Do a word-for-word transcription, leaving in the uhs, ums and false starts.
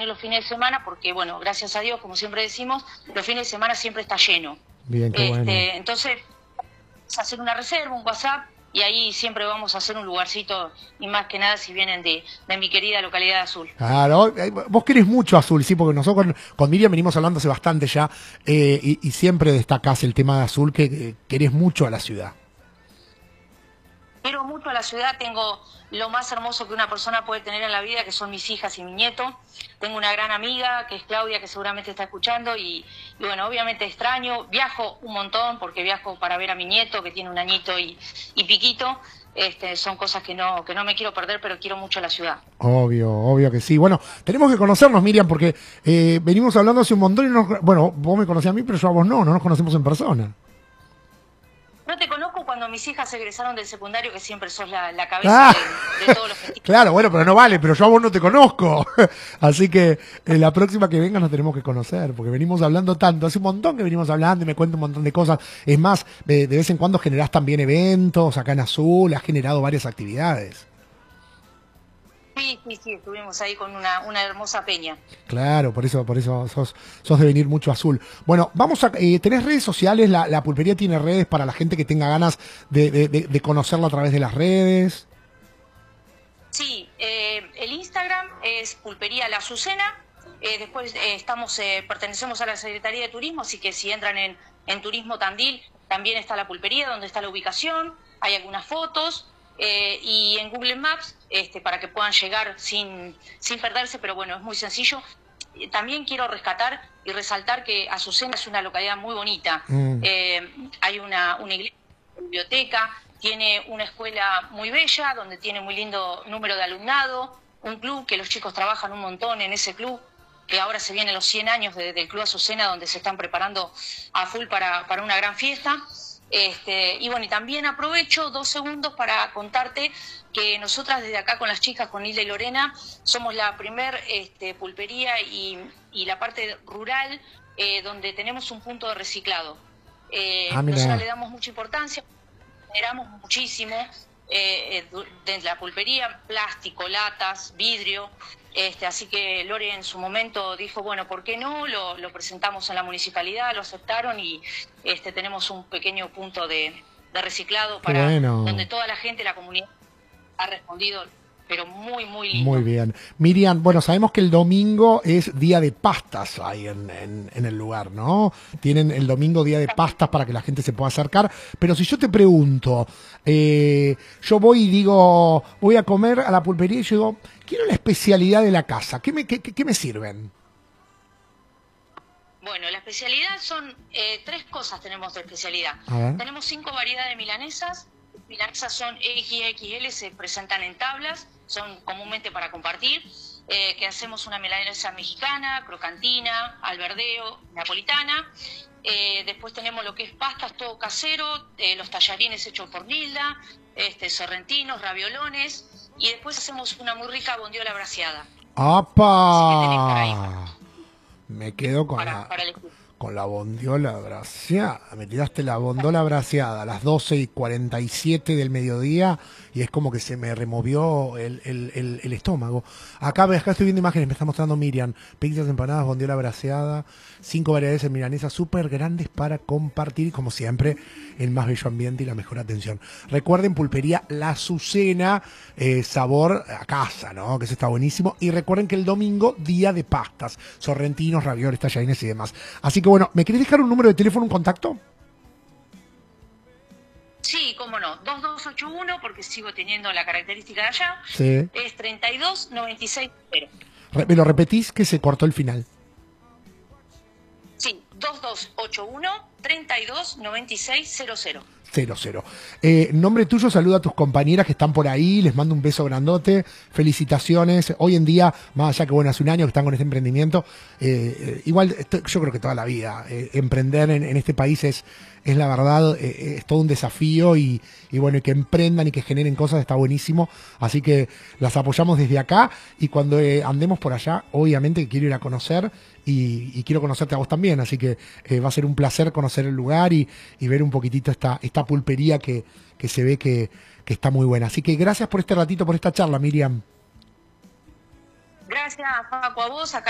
venir los fines de semana porque, bueno, gracias a Dios, como siempre decimos, los fines de semana siempre está lleno. Bien, qué este, bueno. Entonces, vamos a hacer una reserva, un WhatsApp, y ahí siempre vamos a hacer un lugarcito, y más que nada si vienen de, de mi querida localidad de Azul. Claro, vos querés mucho Azul, sí, porque nosotros con, con Miriam venimos hablando hace bastante ya, eh, y, y siempre destacás el tema de Azul, que eh, querés mucho a la ciudad. Quiero mucho a la ciudad, tengo lo más hermoso que una persona puede tener en la vida, que son mis hijas y mi nieto. Tengo una gran amiga, que es Claudia, que seguramente está escuchando, y, y bueno, obviamente extraño, viajo un montón, porque viajo para ver a mi nieto, que tiene un añito y, y piquito. Este, son cosas que no, que no me quiero perder, pero quiero mucho a la ciudad. Obvio, obvio que sí. Bueno, tenemos que conocernos, Miriam, porque eh, venimos hablando hace un montón y nos, bueno, vos me conocés a mí, pero yo a vos no, no nos conocemos en persona. No te conozco cuando mis hijas egresaron del secundario, que siempre sos la, la cabeza ah, de, de todos los festivales. Claro, bueno, pero no vale, pero yo a vos no te conozco. Así que eh, la próxima que vengas nos tenemos que conocer, porque venimos hablando tanto. Hace un montón que venimos hablando y me cuentas un montón de cosas. Es más, de, de vez en cuando generás también eventos acá en Azul, has generado varias actividades. Sí, sí, sí, estuvimos ahí con una, una hermosa peña. Claro, por eso, por eso sos, sos de venir mucho a Azul. Bueno, vamos a, eh, ¿tenés redes sociales? La, la pulpería tiene redes para la gente que tenga ganas de, de, de, de conocerla a través de las redes. Sí, eh, el Instagram es Pulpería La Azucena. Eh, después eh, estamos, eh, pertenecemos a la Secretaría de Turismo, así que si entran en, en Turismo Tandil, también está la pulpería, donde está la ubicación, hay algunas fotos. Eh, y en Google Maps, este, para que puedan llegar sin, sin perderse, pero bueno, es muy sencillo. Eh, también quiero rescatar y resaltar que Azucena es una localidad muy bonita. Mm. Eh, hay una, una iglesia, una biblioteca, tiene una escuela muy bella, donde tiene muy lindo número de alumnado, un club que los chicos trabajan un montón en ese club, que ahora se vienen los cien años de, del Club Azucena, donde se están preparando a full para, para una gran fiesta. Este, y bueno, y también aprovecho dos segundos para contarte que nosotras desde acá con las chicas, con Hilda y Lorena, somos la primer este, pulpería y, y la parte rural eh, donde tenemos un punto de reciclado. Eh, ah, nosotros le damos mucha importancia, generamos muchísimo eh, de la pulpería, plástico, latas, vidrio. Este, así que Lore en su momento dijo, bueno, ¿por qué no? Lo, lo presentamos en la municipalidad, lo aceptaron y este, tenemos un pequeño punto de, de reciclado para bueno. donde toda la gente, la comunidad ha respondido, pero muy, muy lindo. Muy bien. Miriam, bueno, sabemos que el domingo es día de pastas ahí en, en, en el lugar, ¿no? Tienen el domingo día de pastas para que la gente se pueda acercar, pero si yo te pregunto, eh, yo voy y digo, voy a comer a la pulpería y yo digo, quiero la especialidad de la casa, ¿qué me, qué, qué me sirven? Bueno, la especialidad son eh, tres cosas tenemos de especialidad. Tenemos cinco variedades de milanesas. Milanesas son equis equis ele, se presentan en tablas, son comúnmente para compartir. Eh, que hacemos una milanesa mexicana, crocantina, alberdeo, napolitana. Eh, después tenemos lo que es pastas, todo casero, eh, los tallarines hechos por Nilda, este, sorrentinos, raviolones. Y después hacemos una muy rica bondiola braseada. ¡Apa! Me quedo con para, la para con la bondiola braseada. Me tiraste la bondiola braseada a las doce y cuarenta y siete del mediodía y es como que se me removió el, el, el, el estómago. Acá, acá estoy viendo imágenes, me está mostrando Miriam. Pizzas, empanadas, bondiola braseada, cinco variedades de milanesas súper grandes para compartir, como siempre, el más bello ambiente y la mejor atención. Recuerden, pulpería La Azucena, eh, sabor a casa, ¿no? Que eso está buenísimo. Y recuerden que el domingo, día de pastas, sorrentinos, ravioles, tallarines y demás. Así que bueno, ¿me querés dejar un número de teléfono, un contacto? Sí, cómo no, dos dos ocho uno, porque sigo teniendo la característica de allá, sí. Es treinta y dos noventa y seis cero. ¿Me lo repetís que se cortó el final? Sí, dos dos ocho uno, treinta y dos noventa y seis cero cero. Cero, cero. Eh, nombre tuyo, saluda a tus compañeras que están por ahí, les mando un beso grandote, felicitaciones. Hoy en día, más allá que bueno, hace un año que están con este emprendimiento, eh, eh, igual yo creo que toda la vida, eh, emprender en, en este país es, es la verdad, eh, es todo un desafío y, y bueno, y que emprendan y que generen cosas está buenísimo. Así que las apoyamos desde acá y cuando eh, andemos por allá, obviamente quiero ir a conocer y, y quiero conocerte a vos también. Así que eh, va a ser un placer conocer el lugar y, y ver un poquitito esta, esta pulpería que, que se ve que, que está muy buena. Así que gracias por este ratito, por esta charla, Miriam. Gracias, Paco, a vos. Acá